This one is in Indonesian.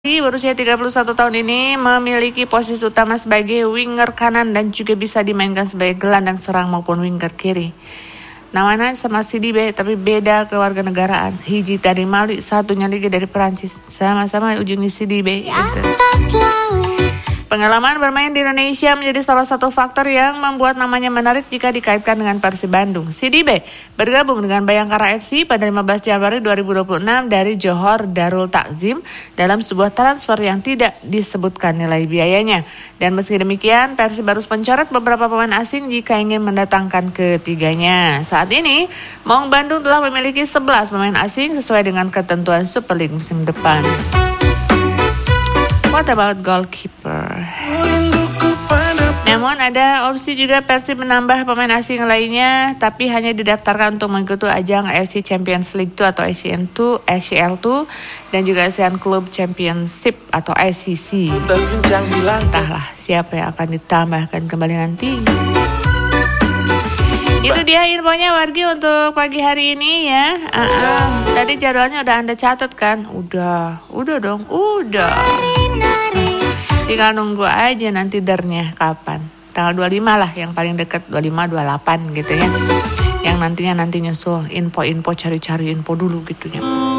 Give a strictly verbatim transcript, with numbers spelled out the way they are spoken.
Berusia tiga puluh satu tahun ini memiliki posisi utama sebagai winger kanan dan juga bisa dimainkan sebagai gelandang serang maupun winger kiri. Namanya sama Sidibé tapi beda kewarganegaraan. Hiji dari Mali, satunya lagi dari Perancis. Sama-sama ujungnya Sidibé. Gitu. Pengalaman bermain di Indonesia menjadi salah satu faktor yang membuat namanya menarik jika dikaitkan dengan Persib Bandung. Sidibé bergabung dengan Bayangkara F C pada lima belas Januari dua ribu dua puluh enam dari Johor Darul Takzim dalam sebuah transfer yang tidak disebutkan nilai biayanya. Dan meski demikian, Persib harus mencoret beberapa pemain asing jika ingin mendatangkan ketiganya. Saat ini, Maung Bandung telah memiliki sebelas pemain asing sesuai dengan ketentuan Super League musim depan. What about goalkeeper? Namun ada opsi juga Persib menambah pemain asing lainnya, tapi hanya didaftarkan untuk mengikuti ajang A F C Champions League dua atau A C N dua, A C L dua dan juga ASEAN Club Championship atau A C C. Entahlah siapa yang akan ditambahkan kembali nanti. Itu dia infonya Wargi untuk pagi hari ini ya. Uh-uh. Tadi jadwalnya udah Anda catat kan? Udah, udah dong, udah. Tinggal nunggu aja nanti dernya kapan. Tanggal dua puluh lima lah yang paling dekat, dua puluh lima, dua puluh delapan gitu ya. Yang nantinya nanti nyusul info-info, cari-cari info dulu gitu ya.